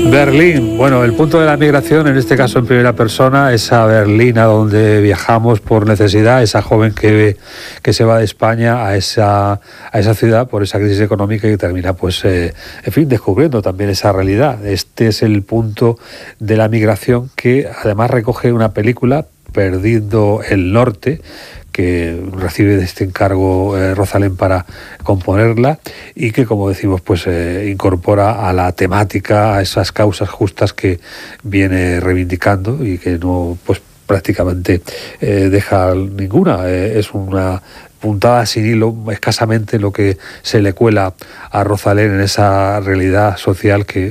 Berlín, bueno, el punto de la migración, en este caso en primera persona, esa Berlín a donde viajamos por necesidad, esa joven que se va de España a esa ciudad por esa crisis económica y termina, pues, en fin, descubriendo también esa realidad. Este es el punto de la migración que además recoge una película, Perdiendo el Norte, que recibe de este encargo Rosalén para componerla y que, como decimos, pues incorpora a la temática, a esas causas justas que viene reivindicando y que no, pues prácticamente deja ninguna. Es una puntada sin hilo, escasamente lo que se le cuela a Rosalén en esa realidad social que